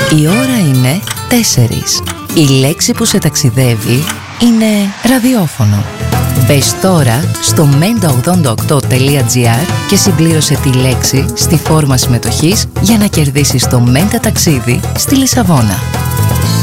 Η ώρα είναι 4. Η λέξη που σε ταξιδεύει είναι ραδιόφωνο. Μπες τώρα στο menta88.gr και συμπλήρωσε τη λέξη στη φόρμα συμμετοχής για να κερδίσεις το Menta ταξίδι στη Λισαβόνα.